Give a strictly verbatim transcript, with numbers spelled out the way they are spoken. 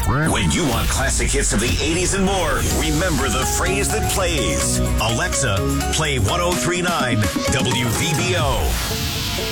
When you want classic hits of the eighties and more, remember the phrase that plays. Alexa, play ten thirty-nine W V B O.